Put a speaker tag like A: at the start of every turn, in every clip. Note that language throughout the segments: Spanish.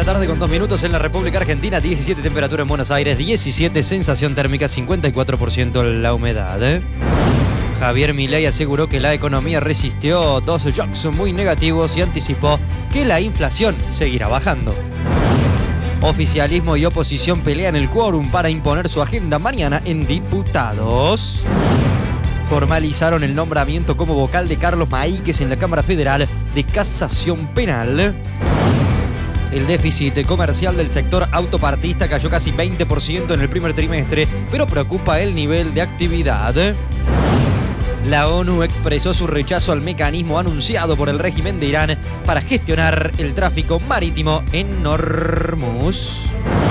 A: la tarde con 2 minutos en la República Argentina, 17 temperatura en Buenos Aires, 17 sensación térmica, 54% la humedad. Javier Milei aseguró que la economía resistió 2 shocks muy negativos y anticipó que la inflación seguirá bajando. Oficialismo y oposición pelean el quórum para imponer su agenda mañana en diputados. Formalizaron el nombramiento como vocal de Carlos Maíquez en la Cámara Federal de Casación Penal. El déficit comercial del sector autopartista cayó casi 20% en el primer trimestre, pero preocupa el nivel de actividad. La ONU expresó su rechazo al mecanismo anunciado por el régimen de Irán para gestionar el tráfico marítimo en Hormuz.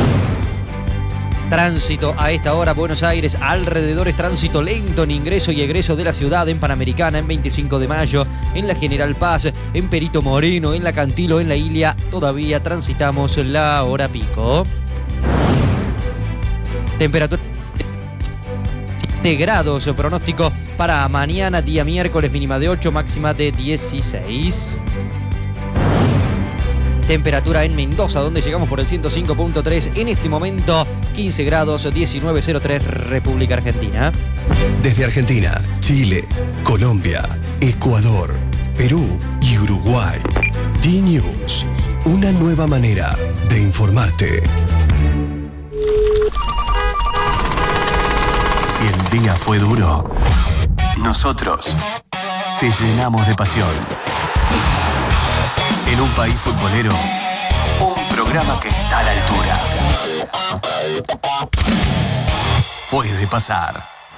A: Tránsito a esta hora, Buenos Aires, alrededores tránsito lento en ingreso y egreso de la ciudad, en Panamericana, en 25 de Mayo, en la General Paz, en Perito Moreno, en la Cantilo, en la Ilia. Todavía transitamos la hora pico. Temperatura 7 grados, pronóstico para mañana, día miércoles, mínima de 8, máxima de 16. Temperatura en Mendoza, donde llegamos por el 105.3, en este momento 15 grados, 19.03, República Argentina.
B: Desde Argentina, Chile, Colombia, Ecuador, Perú y Uruguay. D-News, una nueva manera de informarte. Si el día fue duro, nosotros te llenamos de pasión. En un país futbolero, un programa que está a la altura. Puede pasar.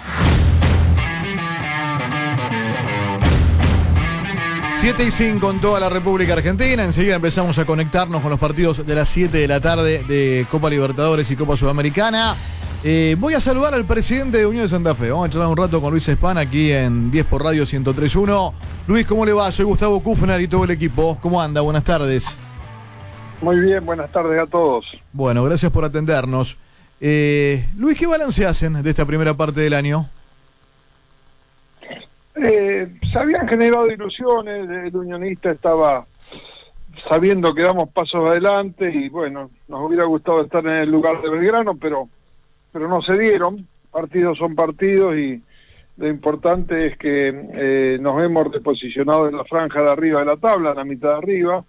C: Siete y 5 en toda la República Argentina. Enseguida empezamos a conectarnos con los partidos de las 7 de la tarde de Copa Libertadores y Copa Sudamericana. Voy a saludar al presidente de Unión de Santa Fe. Vamos a charlar un rato con Luis Spán aquí en 10 por Radio 103.1. Luis, ¿cómo le va? Soy Gustavo Kufner y todo el equipo. ¿Cómo anda? Buenas tardes.
D: Muy bien, buenas tardes a todos.
C: Bueno, gracias por atendernos. Luis, ¿qué balance hacen de esta primera parte del año?
D: Se habían generado ilusiones, el unionista estaba sabiendo que damos pasos adelante y bueno, nos hubiera gustado estar en el lugar de Belgrano, pero no se dieron. Partidos son partidos y lo importante es que nos hemos reposicionado en la franja de arriba de la tabla, en la mitad de arriba,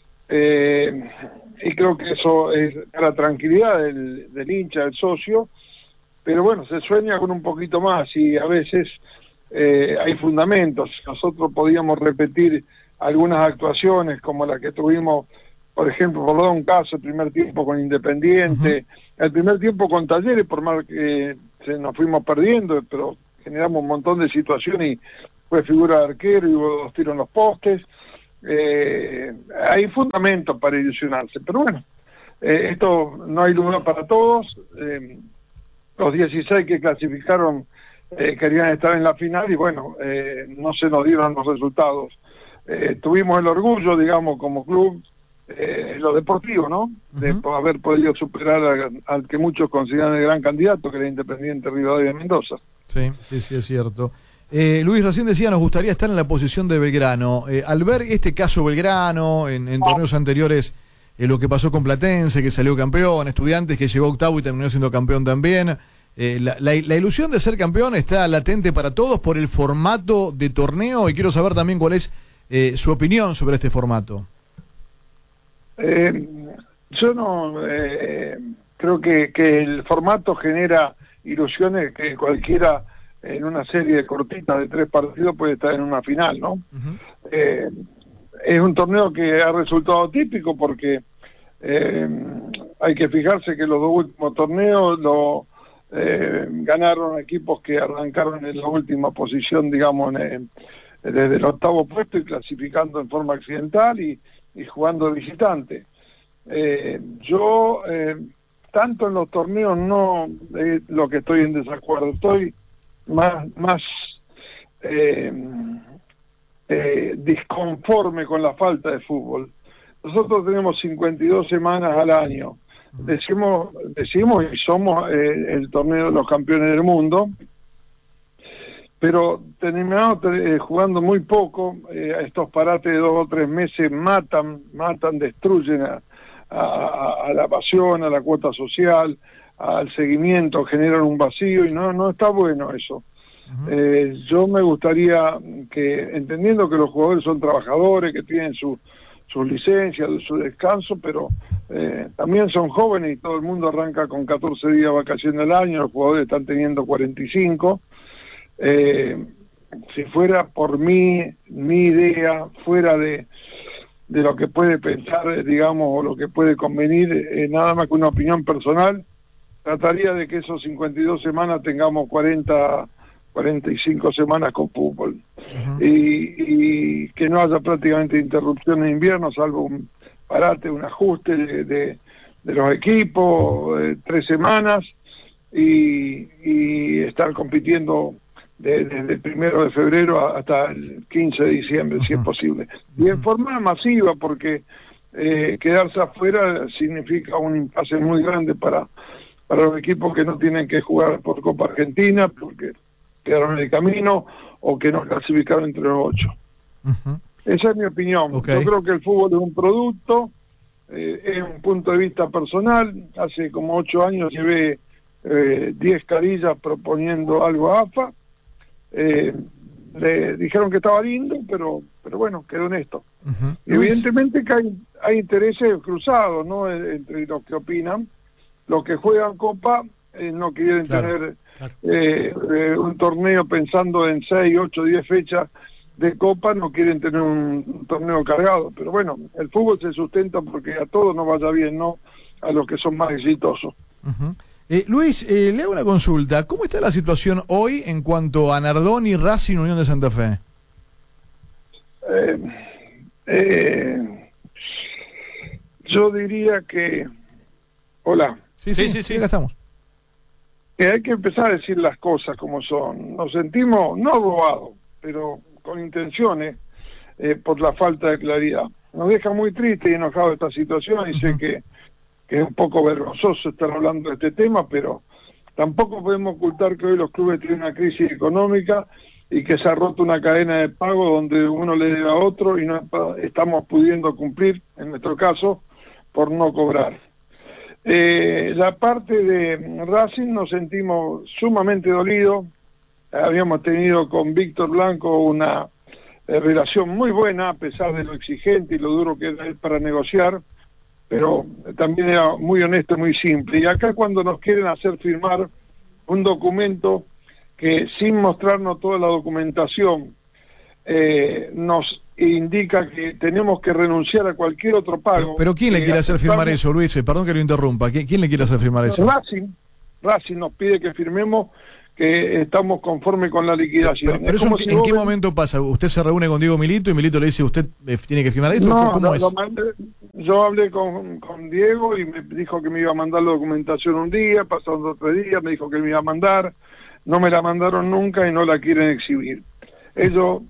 D: y creo que eso es la tranquilidad del hincha, del socio, pero bueno, se sueña con un poquito más y a veces hay fundamentos. Nosotros podíamos repetir algunas actuaciones como la que tuvimos, por ejemplo, por dar un caso, el primer tiempo con Independiente, el primer tiempo con Talleres, por más que nos fuimos perdiendo, pero generamos un montón de situaciones y fue figura de arquero y hubo 2 tiros en los postes. Hay fundamentos para ilusionarse, pero bueno, esto no hay lugar para todos. Los 16 que clasificaron querían estar en la final y bueno, no se nos dieron los resultados. Tuvimos el orgullo, digamos, como club, lo deportivo, ¿no? De haber podido superar al que muchos consideran el gran candidato, que era Independiente Rivadavia de Mendoza.
C: Sí, es cierto. Luis, recién decía, nos gustaría estar en la posición de Belgrano. Al ver este caso Belgrano, en torneos anteriores, lo que pasó con Platense, que salió campeón, Estudiantes, que llegó octavo y terminó siendo campeón también, la ilusión de ser campeón está latente para todos por el formato de torneo y quiero saber también cuál es su opinión sobre este formato.
D: Yo no creo que el formato genera ilusiones que cualquiera en una serie cortita de 3 partidos puede estar en una final, ¿no? Es un torneo que ha resultado típico porque hay que fijarse que los 2 últimos torneos ganaron equipos que arrancaron en la última posición, digamos, desde el 8º puesto y clasificando en forma accidental y jugando de visitante. Yo tanto en los torneos no lo que estoy en desacuerdo, estoy más disconforme con la falta de fútbol. Nosotros tenemos 52 semanas al año, decimos y somos el torneo de los campeones del mundo, pero terminamos jugando muy poco. Estos parates de 2 o 3 meses matan, destruyen a la pasión, a la cuota social, al seguimiento, generan un vacío, y no está bueno eso. Yo me gustaría que, entendiendo que los jugadores son trabajadores, que tienen sus licencias, su descanso, pero también son jóvenes y todo el mundo arranca con 14 días de vacaciones al año, los jugadores están teniendo 45. Si fuera por mi idea, fuera de lo que puede pensar, digamos, o lo que puede convenir, nada más que una opinión personal, trataría de que esos 52 semanas tengamos 45 semanas con fútbol. Y que no haya prácticamente interrupción en invierno, salvo un parate, un ajuste de los equipos, 3 semanas, y estar compitiendo desde el 1 de febrero hasta el 15 de diciembre, si es posible. Y en forma masiva, porque quedarse afuera significa un impasse muy grande para los equipos que no tienen que jugar por Copa Argentina, porque quedaron en el camino, o que no clasificaron entre los 8. Esa es mi opinión. Yo creo que el fútbol es un producto, es un punto de vista personal. Hace como 8 años llevé 10 carillas proponiendo algo a AFA. Le dijeron que estaba lindo, pero bueno, quedó en esto. Evidentemente que hay intereses cruzados, ¿no?, entre los que opinan. Los que juegan Copa no quieren tener un torneo pensando en 6, 8, 10 fechas de Copa, no quieren tener un torneo cargado. Pero bueno, el fútbol se sustenta porque a todos nos vaya bien, no a los que son más exitosos.
C: Luis, le hago una consulta. ¿Cómo está la situación hoy en cuanto a Nardoni, Racing, Unión de Santa Fe?
D: Yo diría que... Hola.
C: Sí, acá estamos.
D: Que hay que empezar a decir las cosas como son. Nos sentimos, no robados, pero con intenciones, por la falta de claridad. Nos deja muy tristes y enojados esta situación, y sé que es un poco vergonzoso estar hablando de este tema, pero tampoco podemos ocultar que hoy los clubes tienen una crisis económica y que se ha roto una cadena de pago donde uno le debe a otro y no estamos pudiendo cumplir, en nuestro caso, por no cobrar. La parte de Racing nos sentimos sumamente dolidos. Habíamos tenido con Víctor Blanco una relación muy buena, a pesar de lo exigente y lo duro que era él para negociar, pero también era muy honesto, muy simple. Y acá, cuando nos quieren hacer firmar un documento que, sin mostrarnos toda la documentación, nos indica que tenemos que renunciar a cualquier otro pago.
C: Pero ¿quién le quiere hacer firmar eso, Luis? Perdón que lo interrumpa. ¿Quién le quiere hacer firmar eso?
D: Racing nos pide que firmemos que estamos conformes con la liquidación.
C: Pero eso, ¿en qué momento pasa? ¿Usted se reúne con Diego Milito y Milito le dice usted tiene que firmar esto? ¿Cómo es?
D: Yo hablé con Diego y me dijo que me iba a mandar la documentación un día, pasaron 2 o 3 días, me dijo que me iba a mandar, no me la mandaron nunca y no la quieren exhibir. Ellos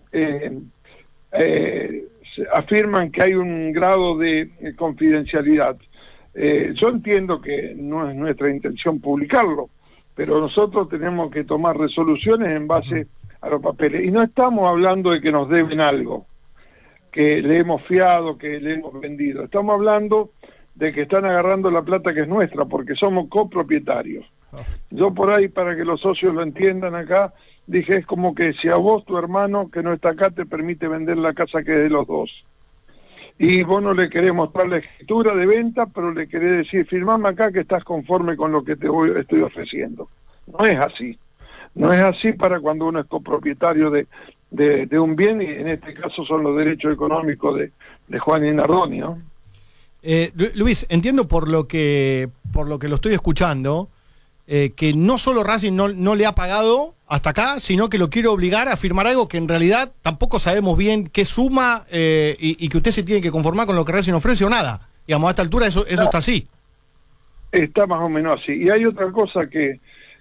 D: afirman que hay un grado de confidencialidad. Yo entiendo que no es nuestra intención publicarlo, pero nosotros tenemos que tomar resoluciones en base a los papeles. Y no estamos hablando de que nos deben algo, que le hemos fiado, que le hemos vendido. Estamos hablando de que están agarrando la plata que es nuestra, porque somos copropietarios. Yo por ahí, para que los socios lo entiendan acá, dije, es como que si a vos, tu hermano, que no está acá, te permite vender la casa que es de los dos. Y vos no le querés mostrar la escritura de venta, pero le querés decir, firmame acá que estás conforme con lo que estoy ofreciendo. No es así. No es así para cuando uno es copropietario de un bien, y en este caso son los derechos económicos de Juan y Nardoni, ¿no?
E: Luis, entiendo por lo que lo estoy escuchando, que no solo Racing no le ha pagado hasta acá, sino que lo quiere obligar a firmar algo que en realidad tampoco sabemos bien qué suma, y que usted se tiene que conformar con lo que Racing ofrece o nada. Digamos, a esta altura eso está así.
D: Está más o menos así. Y hay otra cosa que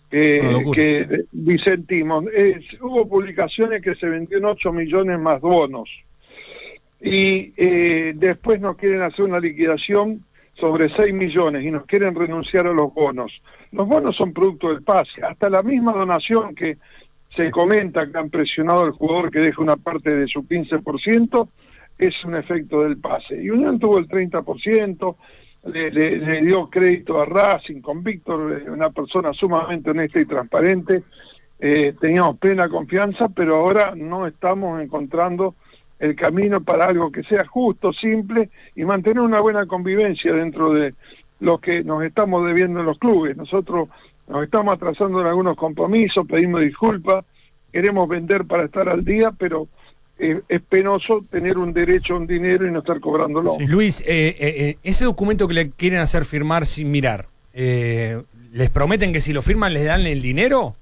D: disentimos. Hubo publicaciones que se vendieron 8 millones más bonos. Y después nos quieren hacer una liquidación sobre 6 millones y nos quieren renunciar a los bonos. Los bonos son producto del pase. Hasta la misma donación que se comenta que han presionado al jugador que deje una parte de su 15%, es un efecto del pase. Y Unión tuvo el 30%, le dio crédito a Racing con Víctor, una persona sumamente honesta y transparente. Teníamos plena confianza, pero ahora no estamos encontrando el camino para algo que sea justo, simple y mantener una buena convivencia dentro de lo que nos estamos debiendo en los clubes. Nosotros nos estamos atrasando en algunos compromisos, pedimos disculpas, queremos vender para estar al día, pero es penoso tener un derecho a un dinero y no estar cobrándolo.
F: Sí. Luis, ese documento que le quieren hacer firmar sin mirar, ¿les prometen que si lo firman les dan el dinero?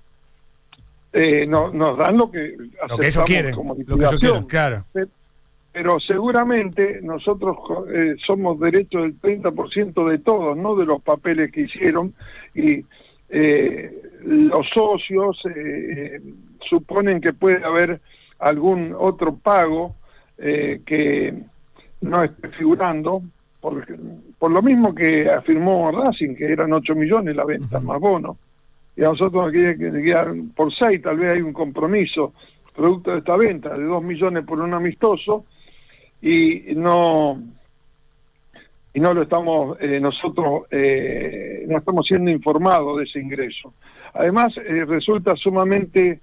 D: No, nos dan lo que
F: ellos quieren,
D: como
F: lo que ellos quieren, claro.
D: Pero seguramente nosotros somos derechos del 30% de todos, no de los papeles que hicieron, y los socios suponen que puede haber algún otro pago que no esté figurando, por lo mismo que afirmó Racing, que eran 8 millones la venta, más bono. Y a nosotros nos quieren quedar por 6, tal vez hay un compromiso producto de esta venta de 2 millones por un amistoso, y no lo estamos nosotros no estamos siendo informados de ese ingreso. Además resulta sumamente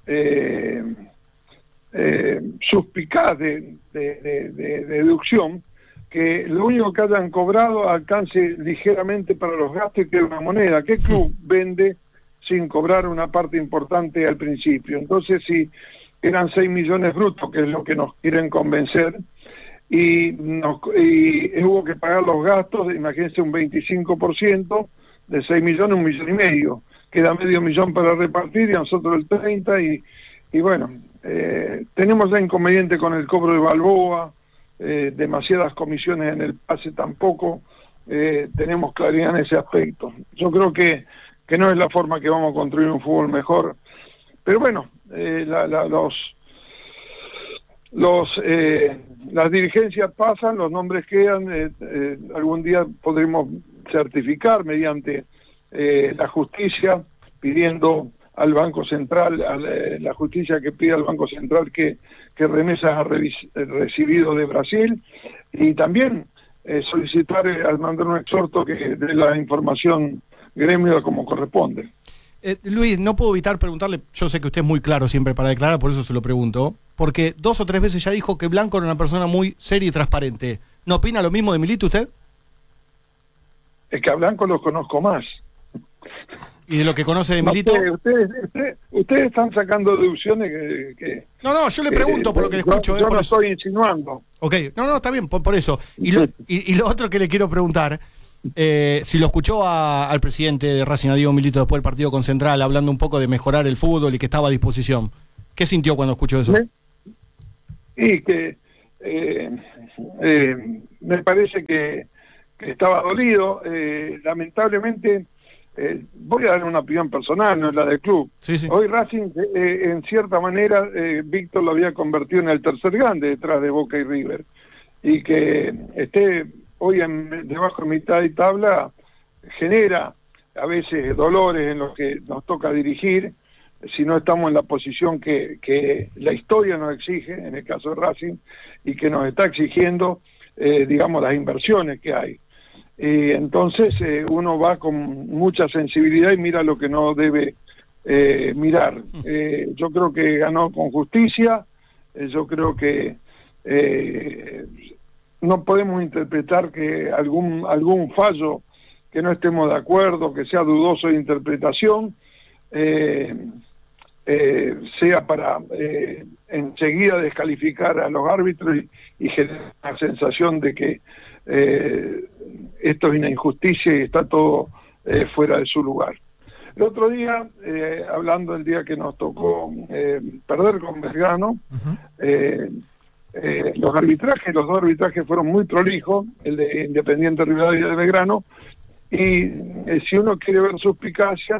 D: suspicaz de deducción que lo único que hayan cobrado alcance ligeramente para los gastos y que una moneda. ¿Qué club vende sin cobrar una parte importante al principio? Entonces, si eran 6 millones brutos, que es lo que nos quieren convencer, y hubo que pagar los gastos, imagínense un 25% de 6 millones, 1,5 millones, queda medio millón para repartir y a nosotros el 30%, y bueno, tenemos ya inconveniente con el cobro de Balboa, demasiadas comisiones en el pase tampoco, tenemos claridad en ese aspecto. Yo creo que no es la forma que vamos a construir un fútbol mejor, pero bueno, las dirigencias pasan, los nombres quedan, algún día podremos certificar mediante la justicia, pidiendo al Banco Central, la justicia que pide al Banco Central que remesas ha recibido de Brasil, y también solicitar al mandar un exhorto que dé la información gremio como corresponde.
E: Luis, no puedo evitar preguntarle, yo sé que usted es muy claro siempre para declarar, por eso se lo pregunto, porque 2 o 3 veces ya dijo que Blanco era una persona muy seria y transparente. ¿No opina lo mismo de Milito usted?
D: Es que a Blanco lo conozco más.
E: ¿Y de lo que conoce de Milito?
D: Ustedes están sacando deducciones que
E: No, yo le pregunto por lo que le escucho.
D: Yo no estoy insinuando.
E: Ok, no, está bien, por eso. Y lo otro que le quiero preguntar, si lo escuchó al presidente de Racing, a Diego Milito, después del partido con Central, hablando un poco de mejorar el fútbol y que estaba a disposición. ¿Qué sintió cuando escuchó eso?
D: Y que me parece que estaba dolido. Lamentablemente, voy a dar una opinión personal, no es la del club.
E: Sí.
D: Hoy Racing, en cierta manera, Víctor lo había convertido en el tercer grande detrás de Boca y River. Y que esté hoy debajo de mitad de tabla genera a veces dolores en los que nos toca dirigir, si no estamos en la posición que la historia nos exige, en el caso de Racing, y que nos está exigiendo, digamos, las inversiones que hay. Entonces uno va con mucha sensibilidad y mira lo que no debe mirar. Yo creo que ganó con justicia, yo creo que no podemos interpretar que algún fallo que no estemos de acuerdo, que sea dudoso de interpretación, sea para enseguida descalificar a los árbitros y generar la sensación de que esto es una injusticia y está todo fuera de su lugar. El otro día, hablando del día que nos tocó perder con Belgrano, los dos arbitrajes fueron muy prolijos, el de Independiente Rivadavia de Belgrano, y si uno quiere ver suspicacias,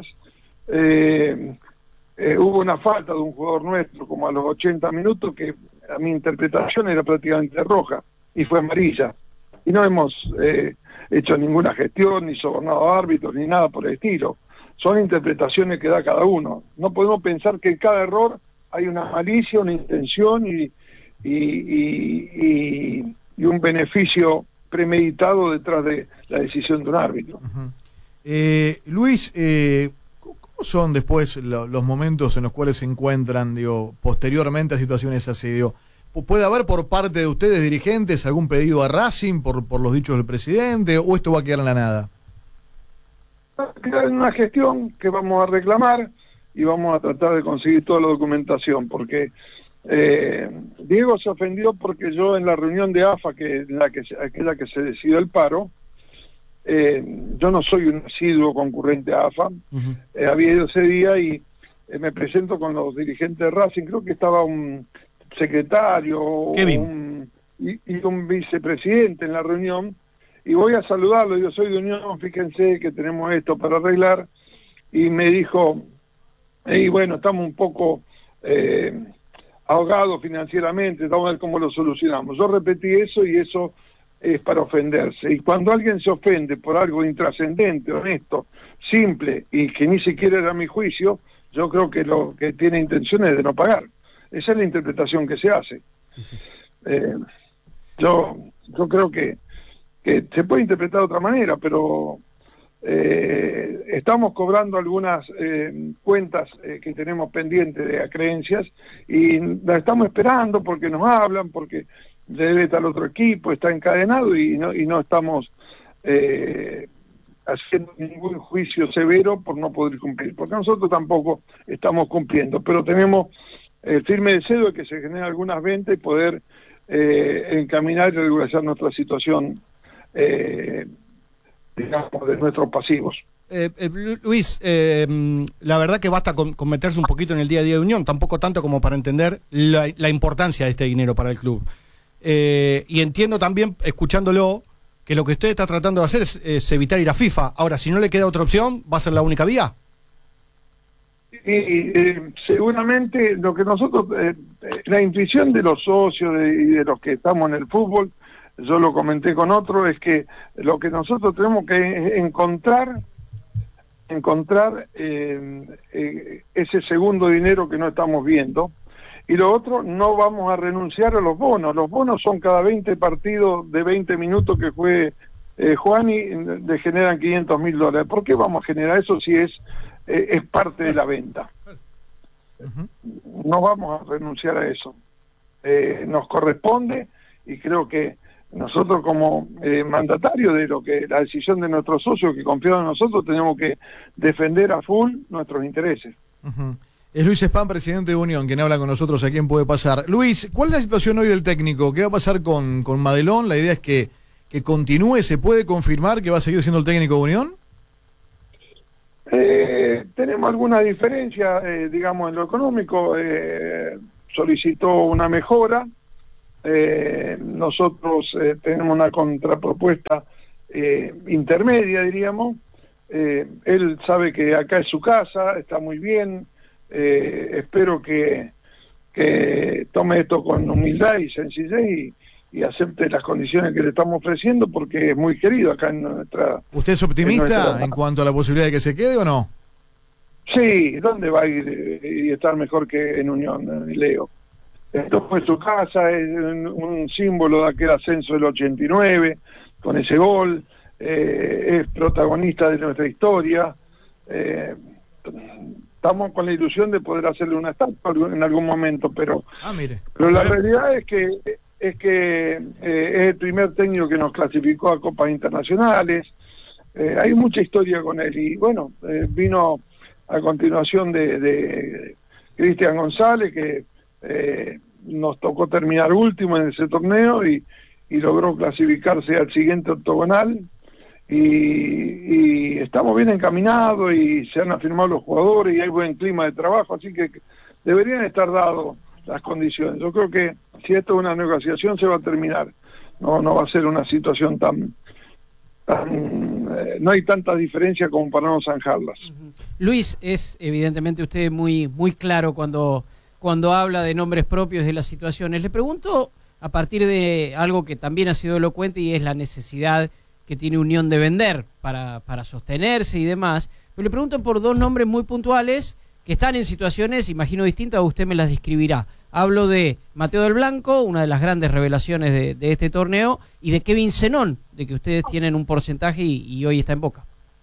D: hubo una falta de un jugador nuestro como a los 80 minutos que a mi interpretación era prácticamente roja y fue amarilla, y no hemos hecho ninguna gestión, ni sobornado a árbitros, ni nada por el estilo. Son interpretaciones que da cada uno. No podemos pensar que en cada error hay una malicia, una intención y un beneficio premeditado detrás de la decisión de un árbitro.
C: Luis, ¿cómo son después los momentos en los cuales se encuentran, posteriormente a situaciones así? ¿Puede haber por parte de ustedes, dirigentes, algún pedido a Racing por los dichos del presidente, o esto va a quedar en la nada?
D: Va a quedar en una gestión que vamos a reclamar y vamos a tratar de conseguir toda la documentación, porque Diego se ofendió porque yo en la reunión de AFA, aquella que se decidió el paro, yo no soy un asiduo concurrente a AFA, había ido ese día y me presento con los dirigentes de Racing, creo que estaba un secretario y un vicepresidente en la reunión, y voy a saludarlo, yo soy de Unión, fíjense que tenemos esto para arreglar, y me dijo, y bueno, estamos un poco ahogados financieramente, vamos a ver cómo lo solucionamos. Yo repetí eso y eso es para ofenderse. Y cuando alguien se ofende por algo intrascendente, honesto, simple, y que ni siquiera era mi juicio, yo creo que lo que tiene intenciones de no pagar. Esa es la interpretación que se hace. Sí. Yo creo que se puede interpretar de otra manera, pero estamos cobrando algunas cuentas que tenemos pendientes de acreencias y las estamos esperando porque nos hablan, porque debe estar otro equipo, está encadenado y no estamos haciendo ningún juicio severo por no poder cumplir, porque nosotros tampoco estamos cumpliendo, pero tenemos el firme deseo de que se generen algunas ventas y poder encaminar y regularizar nuestra situación, digamos, de nuestros pasivos.
E: Luis, la verdad que basta con meterse un poquito en el día a día de Unión, tampoco tanto como para entender la importancia de este dinero para el club. Y entiendo también, escuchándolo, que lo que usted está tratando de hacer es evitar ir a FIFA. Ahora, si no le queda otra opción, ¿va a ser la única vía?
D: Y seguramente lo que nosotros, la intuición de los socios y de los que estamos en el fútbol, yo lo comenté con otro, es que lo que nosotros tenemos que encontrar ese segundo dinero que no estamos viendo. Y lo otro, no vamos a renunciar a los bonos. Los bonos son cada 20 partidos de 20 minutos que juegue Juani, le generan $500.000. ¿Por qué vamos a generar eso si es parte de la venta? No vamos a renunciar a eso. Nos corresponde, y creo que nosotros como mandatarios de lo que la decisión de nuestros socios que confiaron en nosotros, tenemos que defender a full nuestros intereses.
C: Es Luis Spam, presidente de Unión, quien habla con nosotros. ¿A quién puede pasar? Luis, ¿cuál es la situación hoy del técnico? ¿Qué va a pasar con Madelón? La idea es que continúe. ¿Se puede confirmar que va a seguir siendo el técnico de Unión?
D: Tenemos alguna diferencia, digamos, en lo económico. Solicitó una mejora. Nosotros tenemos una contrapropuesta intermedia, diríamos. Él sabe que acá es su casa, está muy bien. Espero que tome esto con humildad y sencillez y acepte las condiciones que le estamos ofreciendo, porque es muy querido acá en nuestra...
C: ¿Usted es optimista en cuanto a la posibilidad de que se quede o no?
D: Sí, ¿dónde va a ir y estar mejor que en Unión, Leo? Esto fue su casa, es un símbolo de aquel ascenso del 89, con ese gol, es protagonista de nuestra historia. Estamos con la ilusión de poder hacerle una estatua en algún momento, pero la realidad es que es el primer técnico que nos clasificó a copas internacionales. Hay mucha historia con él y bueno, vino a continuación de Cristian González, que nos tocó terminar último en ese torneo y logró clasificarse al siguiente octogonal. Y estamos bien encaminados y se han afirmado los jugadores y hay buen clima de trabajo, así que deberían estar dadas las condiciones. Yo creo que si esto es una negociación se va a terminar, no va a ser una situación tan no hay tanta diferencia como para no zanjarlas.
G: Luis, es evidentemente usted muy claro cuando habla de nombres propios de las situaciones. Le pregunto a partir de algo que también ha sido elocuente y es la necesidad que tiene Unión de vender para sostenerse y demás, pero le pregunto por dos nombres muy puntuales que están en situaciones, imagino, distintas, usted me las describirá. Hablo de Mateo del Blanco, una de las grandes revelaciones de este torneo, y de Kevin Zenón, de que ustedes tienen un porcentaje y hoy está en Boca.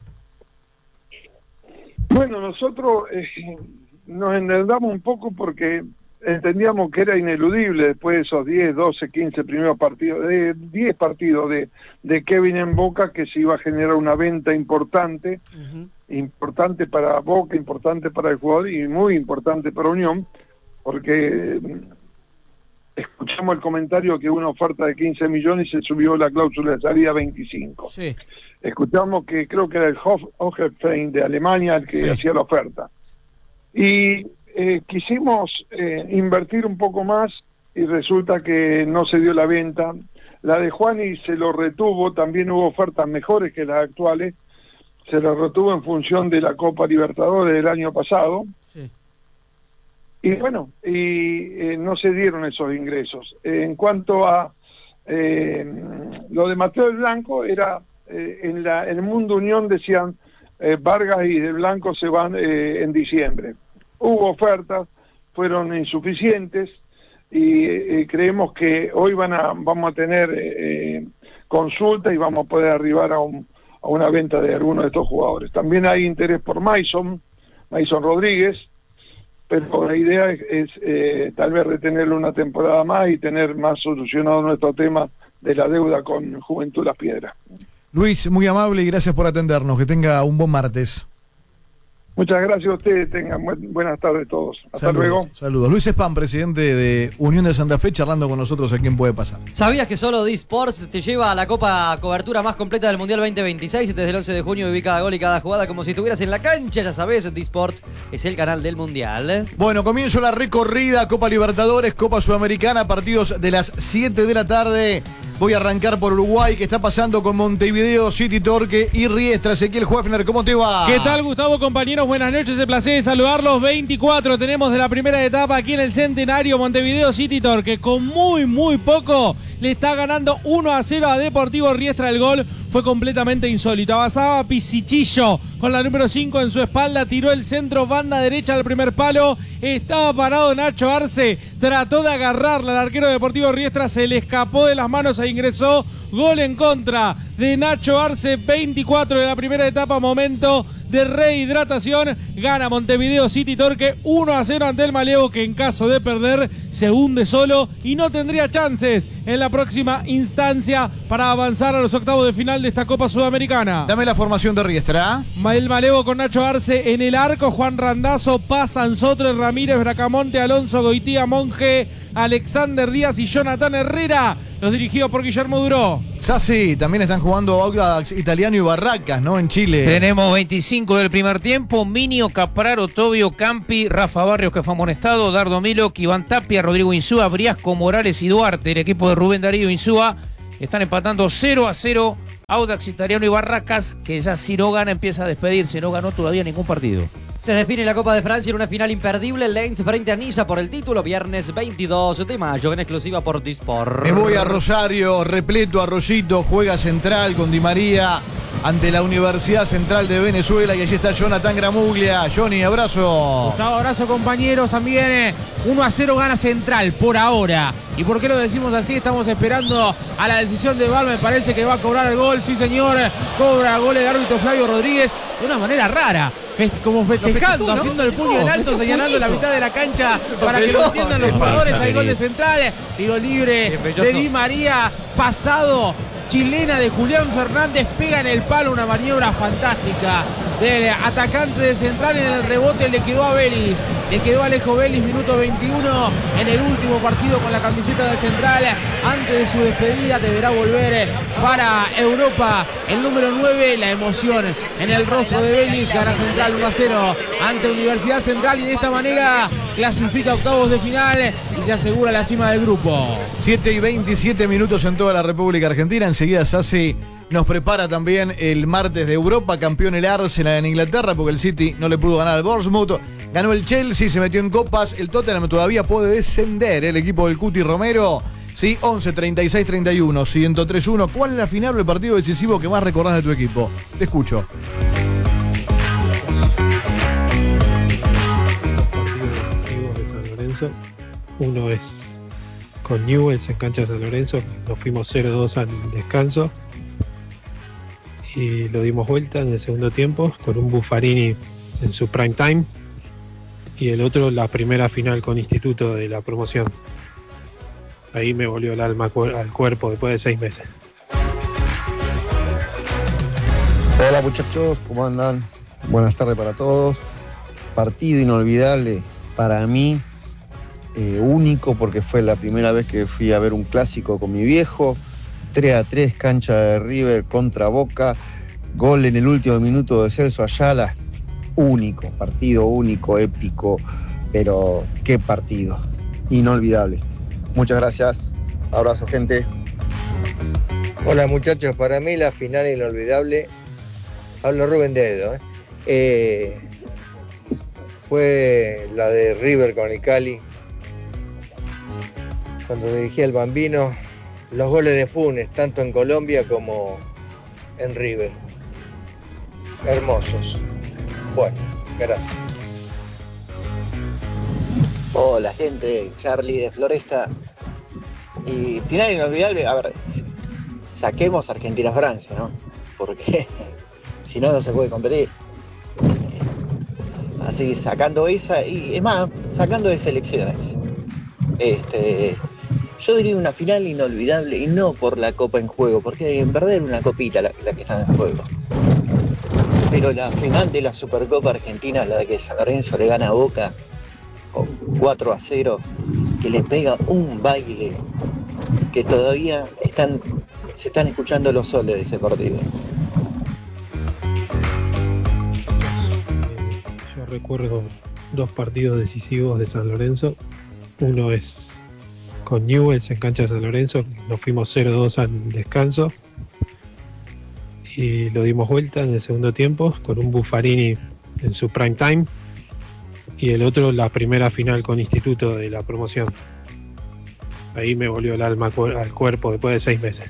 D: Bueno, nosotros nos endeudamos un poco porque entendíamos que era ineludible después de esos 10, 12, 15 primeros partidos, 10 partidos de Kevin en Boca, que se iba a generar una venta importante, importante para Boca, importante para el jugador y muy importante para Unión, porque escuchamos el comentario que una oferta de 15 millones y se subió la cláusula de salida a 25.
G: Sí.
D: Escuchamos que creo que era el Hoffenheim de Alemania el que hacía la oferta. Y quisimos invertir un poco más y resulta que no se dio la venta. La de Juani se lo retuvo, también hubo ofertas mejores que las actuales, se lo retuvo en función de la Copa Libertadores del año pasado.
G: Sí.
D: Y bueno, no se dieron esos ingresos. En cuanto a lo de Mateo del Blanco, era en el Mundo Unión decían Vargas y del Blanco se van en diciembre. Hubo ofertas, fueron insuficientes y creemos que hoy vamos a tener consultas y vamos a poder arribar a una venta de algunos de estos jugadores. También hay interés por Mason Rodríguez, pero la idea es tal vez retenerlo una temporada más y tener más solucionado nuestro tema de la deuda con Juventud Las Piedras.
C: Luis, muy amable y gracias por atendernos. Que tenga un buen martes.
D: Muchas gracias a ustedes, tengan buenas tardes todos. Hasta luego.
C: Saludos. Luis Spam, presidente de Unión de Santa Fe, charlando con nosotros a quién puede pasar.
A: ¿Sabías que solo D-Sports te lleva a la cobertura más completa del Mundial 2026? Desde el 11 de junio viví cada gol y cada jugada como si estuvieras en la cancha. Ya sabes, D-Sports es el canal del Mundial.
C: Bueno, comienzo la recorrida, Copa Libertadores, Copa Sudamericana, partidos de las 7 de la tarde. Voy a arrancar por Uruguay, que está pasando con Montevideo, City Torque y Riestra. Ezequiel Huefner, ¿cómo te va?
H: ¿Qué tal, Gustavo, compañeros? Buenas noches, el placer de saludarlos. 24 tenemos de la primera etapa aquí en el Centenario. Montevideo City Torque, con muy poco, le está ganando 1-0 a Deportivo Riestra. El gol fue completamente insólito. Avanzaba Pisichillo con la número 5 en su espalda, tiró el centro, banda derecha al primer palo. Estaba parado Nacho Arce, trató de agarrarla al arquero Deportivo Riestra, se le escapó de las manos e ingresó. Gol en contra de Nacho Arce, 24 de la primera etapa, momento de rehidratación. Gana Montevideo City Torque 1-0 ante el Malevo, que en caso de perder se hunde solo y no tendría chances en la próxima instancia para avanzar a los octavos de final de esta Copa Sudamericana.
C: Dame la formación de Riestra.
H: El Malevo con Nacho Arce en el arco, Juan Randazzo, Paz, Anzotre, Ramírez, Bracamonte, Alonso, Goitía, Monge, Alexander Díaz y Jonathan Herrera, los dirigidos por Guillermo Duró.
C: Sassi, también están jugando Audax Italiano y Barracas, ¿no? En Chile.
I: Tenemos 25 del primer tiempo: Minio, Capraro, Tobio, Campi, Rafa Barrios, que fue amonestado, Dardo Milo, Iván Tapia, Rodrigo Insúa, Briasco, Morales y Duarte. El equipo de Rubén Darío Insúa están empatando 0-0. Audax Italiano y Barracas, que ya si no gana empieza a despedirse, no ganó todavía ningún partido.
A: Se define la Copa de Francia en una final imperdible. Lens frente a Niza por el título, viernes 22 de mayo, en exclusiva por D-Sport.
C: Me voy a Rosario, repleto Arroyito, juega Central con Di María ante la Universidad Central de Venezuela y allí está Jonathan Gramuglia. Johnny, abrazo.
H: Gustavo, abrazo, compañeros. También 1-0 gana Central por ahora. ¿Y por qué lo decimos así? Estamos esperando a la decisión de VAR. Me parece que va a cobrar el gol. Sí, señor. Cobra gol el árbitro Flavio Rodríguez de una manera rara. Como festejando, ¿no? Haciendo el puño en alto, señalando la mitad de la cancha para que lo entiendan los jugadores. Hay gol de Central, tiro libre de Di María, pasado chilena de Julián Fernández, pega en el palo, una maniobra fantástica del atacante de Central. En el rebote le quedó a Vélez, le quedó a Alejo Vélez, minuto 21 en el último partido con la camiseta de Central. Antes de su despedida deberá volver para Europa. El número 9, la emoción en el rostro de Vélez. Gana Central 1-0 ante Universidad Central y de esta manera clasifica a octavos de final y se asegura la cima del grupo.
C: 7:27 en toda la República Argentina. Enseguida Sassi nos prepara también el martes de Europa, campeón el Arsenal en Inglaterra, porque el City no le pudo ganar al Bournemouth. Ganó el Chelsea, se metió en copas. El Tottenham todavía puede descender, el equipo del Cuti Romero. Sí, 11, 36, 31, 103-1. ¿Cuál es la final o el partido decisivo que más recordás de tu equipo? Te escucho.
J: Partidos decisivos de San Lorenzo. Uno es con Newell's en cancha de San Lorenzo, nos fuimos 0-2 al descanso y lo dimos vuelta en el segundo tiempo con un Buffarini en su prime time, y el otro la primera final con Instituto de la promoción. Ahí me volvió el alma al cuerpo después de 6 meses.
K: Hola muchachos, ¿cómo andan? Buenas tardes para todos. Partido inolvidable para mí, único porque fue la primera vez que fui a ver un clásico con mi viejo. 3-3, cancha de River contra Boca, gol en el último minuto de Celso Ayala. Único, partido único, épico, pero qué partido, inolvidable. Muchas gracias, abrazo gente.
L: Hola muchachos, para mí la final inolvidable, hablo Rubén Dedo, fue la de River con el Cali, cuando dirigía el Bambino, los goles de Funes, tanto en Colombia como en River, hermosos. Bueno, gracias.
M: Hola gente, Charlie de Floresta. Y final inolvidable, a ver, saquemos Argentina-Francia, ¿no? Porque si no, no se puede competir. Así que sacando esa, y es más, sacando de selecciones. Yo diría una final inolvidable, y no por la copa en juego, porque en verdad era una copita la que estaba en juego. Pero la final de la Supercopa Argentina, la de que San Lorenzo le gana a Boca 4-0, que le pega un baile que todavía se están escuchando los soles de ese partido.
J: Yo recuerdo 2 partidos decisivos de San Lorenzo. Uno es con Newell's en cancha de San Lorenzo, nos fuimos 0-2 al descanso y lo dimos vuelta en el segundo tiempo con un Buffarini en su prime time, y el otro la primera final con Instituto de la promoción. Ahí me volvió el alma al cuerpo después de 6 meses.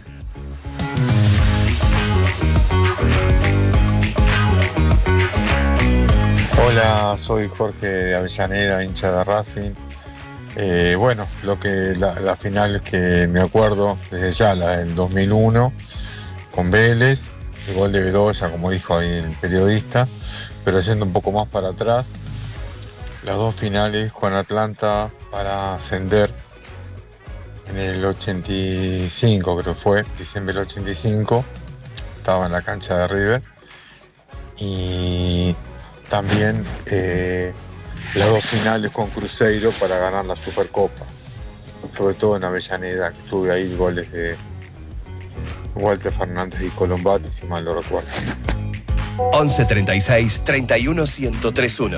N: Hola, soy Jorge de Avellaneda, hincha de Racing. Bueno, la final que me acuerdo desde ya, la del 2001 con Vélez, el gol de Bedoya, como dijo ahí el periodista, pero yendo un poco más para atrás, las 2 finales con Atlanta para ascender en el 85, creo que fue, diciembre del 85, estaba en la cancha de River, y también las 2 finales con Cruzeiro para ganar la Supercopa, sobre todo en Avellaneda, que tuve ahí goles de Walter Fernández y Colombati, si mal no recuerdo.
B: 11 36 31 1031.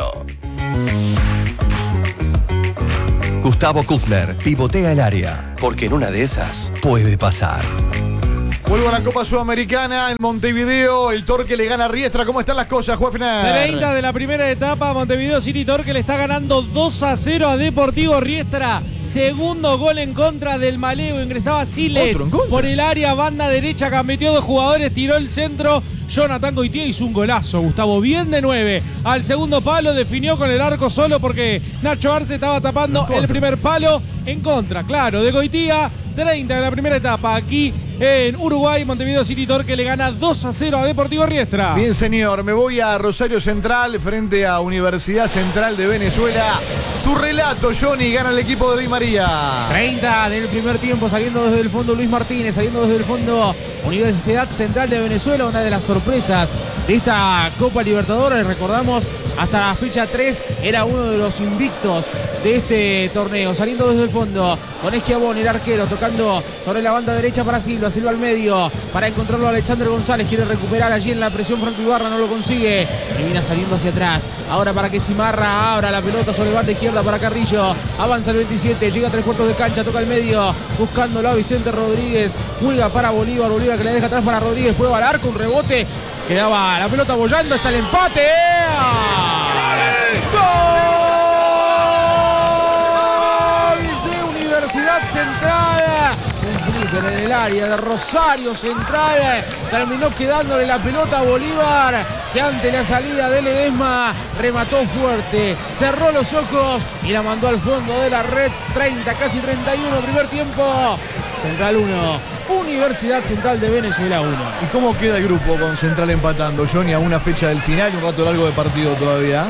B: Gustavo Kufner pivotea el área, porque en una de esas puede pasar.
C: Vuelvo a la Copa Sudamericana, en Montevideo, el Torque le gana a Riestra. ¿Cómo están las cosas, Juefner?
H: 30 de la primera etapa, Montevideo City Torque le está ganando 2-0 a Deportivo Riestra. Segundo gol en contra del Maleo, ingresaba Siles por el área, banda derecha, cambió 2 jugadores, tiró el centro. Jonathan Goitier hizo un golazo, Gustavo, bien de 9. Al segundo palo, definió con el arco solo porque Nacho Arce estaba tapando el primer palo. En contra, claro, de Goitier. 30 de la primera etapa, aquí en Uruguay, Montevideo City Torque le gana 2-0 a Deportivo Riestra.
C: Bien, señor, me voy a Rosario Central frente a Universidad Central de Venezuela. Tu relato, Johnny, gana el equipo de Di María.
H: 30 del primer tiempo, saliendo desde el fondo Luis Martínez, saliendo desde el fondo Universidad Central de Venezuela, una de las sorpresas de esta Copa Libertadores. Recordamos, hasta la fecha 3 era uno de los invictos de este torneo, saliendo desde el fondo con Esquiabón, el arquero, tocando sobre la banda derecha para Silva, Silva al medio, para encontrarlo a Alexander González, quiere recuperar allí en la presión Franco Ibarra, no lo consigue, termina saliendo hacia atrás, ahora para que Cimarra abra la pelota sobre banda izquierda para Carrillo, avanza el 27, llega a 3/4 de cancha, toca el medio, buscándolo a Vicente Rodríguez, juega para Bolívar, Bolívar que le deja atrás para Rodríguez, prueba al arco, un rebote, quedaba la pelota bollando hasta el empate. ¡Gol! Universidad Central, un flipper en el área de Rosario Central, terminó quedándole la pelota a Bolívar, que ante la salida de Ledesma remató fuerte, cerró los ojos y la mandó al fondo de la red. 30, casi 31, primer tiempo. Central 1, Universidad Central de Venezuela 1.
C: ¿Y cómo queda el grupo con Central empatando, Johnny, a una fecha del final y un rato largo de partido todavía?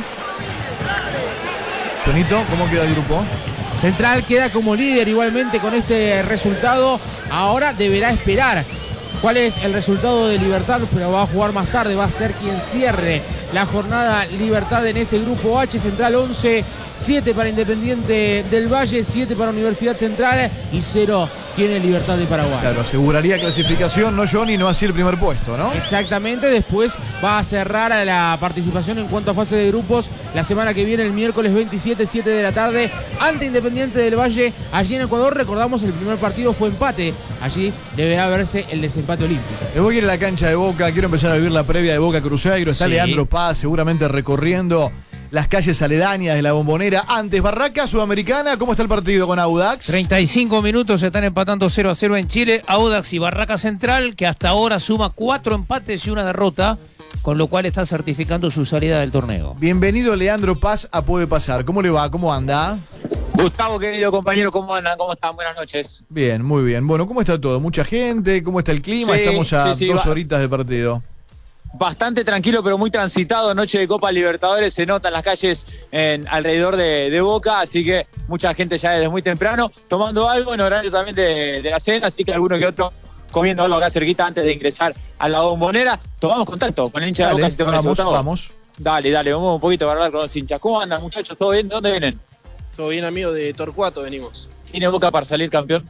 C: Jonito, ¿cómo queda el grupo?
H: Central queda como líder igualmente con este resultado. Ahora deberá esperar cuál es el resultado de Libertad, pero va a jugar más tarde, va a ser quien cierre la jornada Libertad en este grupo H. Central 11, 7 para Independiente del Valle, 7 para Universidad Central y 0 tiene Libertad de Paraguay.
C: Claro, aseguraría clasificación, no Johnny, no así el primer puesto, ¿no?
H: Exactamente, después va a cerrar la participación en cuanto a fase de grupos la semana que viene, el miércoles 27, 7 de la tarde, ante Independiente del Valle, allí en Ecuador. Recordamos, el primer partido fue empate, allí deberá verse el desempate olímpico.
C: Me voy a ir a la cancha de Boca, quiero empezar a vivir la previa de Boca Cruzeiro, está
I: Sí.
C: Leandro Paz seguramente recorriendo las calles aledañas de la Bombonera. Antes, Barraca Sudamericana, ¿cómo está el partido con Audax?
I: 35 minutos, se están empatando 0-0 en Chile. Audax y Barraca Central, que hasta ahora suma 4 empates y una derrota, con lo cual está certificando su salida del torneo.
C: Bienvenido Leandro Paz a Puede Pasar. ¿Cómo le va? ¿Cómo anda?
O: Gustavo, querido compañero, ¿cómo andan? ¿Cómo están? Buenas noches.
C: Bien, muy bien. Bueno, ¿cómo está todo? ¿Mucha gente? ¿Cómo está el clima?
O: Sí,
C: Estamos a
O: sí,
C: 2
O: va.
C: horitas de partido.
O: Bastante tranquilo, pero muy transitado. Noche de Copa Libertadores, se nota en las calles alrededor de Boca, así que mucha gente ya desde muy temprano tomando algo en horario también de la cena, así que alguno que otro comiendo algo acá cerquita antes de ingresar a la Bombonera. Tomamos contacto con el hincha de Boca, si te parece, Gustavo.
C: Vamos.
O: Dale, vamos un poquito a hablar con los hinchas. ¿Cómo andan, muchachos? ¿Todo bien? ¿De dónde vienen?
P: Todo bien, amigo, de Torcuato venimos.
O: ¿Tiene Boca para salir campeón?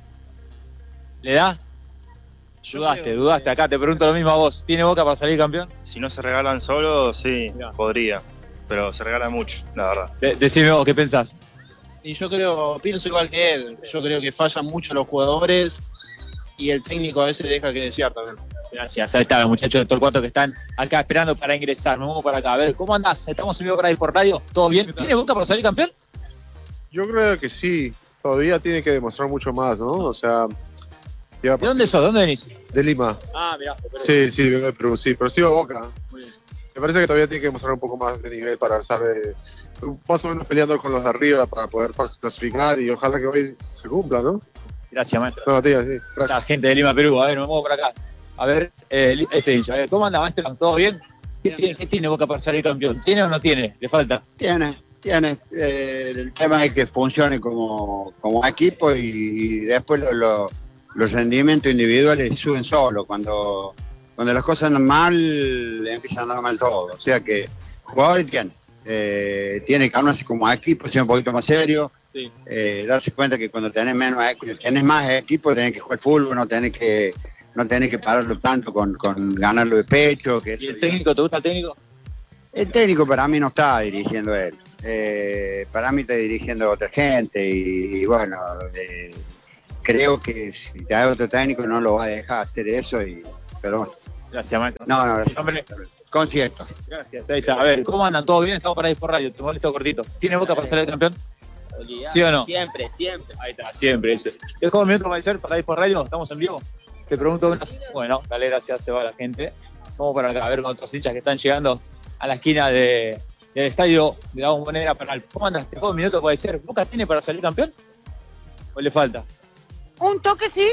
O: ¿Le da? Dudaste. Acá te pregunto lo mismo a vos. ¿Tiene Boca para salir campeón?
Q: Si no se regalan solo, sí, podría. Pero se regalan mucho, la verdad.
O: Decime vos, ¿qué pensás?
P: Y yo pienso igual que él. Yo creo que fallan mucho los jugadores y el técnico a veces deja que desear también.
O: Gracias, ahí está, los muchachos de Torcuato que están acá esperando para ingresar. Nos vamos para acá. A ver, ¿cómo andás? Estamos en vivo para ir por radio. ¿Todo bien? ¿Tiene Boca para salir campeón?
R: Yo creo que sí. Todavía tiene que demostrar mucho más, ¿no? O sea...
O: ¿De dónde sos? ¿De dónde venís?
R: De Lima.
O: Ah, mirá.
R: Sí, vengo de Perú, sí, pero sigo a Boca. Me parece que todavía tiene que demostrar un poco más de nivel para estar más o menos peleando con los de arriba para poder clasificar y ojalá que hoy se cumpla, ¿no?
O: Gracias, maestro.
R: No, tía, sí, gracias.
O: La gente de Lima, Perú. A ver, nos vamos por acá. A ver, este hincha. A ver, ¿cómo anda, maestro? ¿Todo bien? ¿Qué tiene Boca para salir campeón? ¿Tiene o no tiene? ¿Le falta?
S: Tiene. El tema es que funcione como equipo y después los rendimientos individuales suben solo. Cuando las cosas andan mal, empiezan a andar mal todo. O sea que jugadores tiene que armarse como equipo, ser un poquito más serio.
O: Sí.
S: Darse cuenta que cuando tenés más equipo, tenés que jugar fútbol, no tenés que pararlo tanto con ganarlo de pecho.
O: ¿Y el técnico? ¿Te gusta el técnico?
S: El técnico para mí no está dirigiendo él. Para mí está dirigiendo otra gente y bueno, creo que si te da otro técnico no lo va a dejar hacer eso, pero bueno.
O: Gracias, maestro.
S: No, gracias.
O: Hombre.
S: Concierto.
O: Gracias, ahí está. A ver, ¿cómo andan? ¿Todo bien? Estamos para ir por radio, te molesto cortito. ¿Tiene Boca para salir campeón? ¿Sí o no?
T: Siempre.
O: Ahí está, siempre ese. ¿Es como el minuto va a ser para ir por radio? ¿Estamos en vivo? Te pregunto. Bueno, dale, gracias, se va la gente. Vamos para acá a ver con otros hinchas que están llegando a la esquina del estadio de la Bombonera Penal. ¿Cómo andas? ¿Te puedo un minuto puede ser? ¿Boca tiene para salir campeón? ¿O le falta?
U: Un toque sí,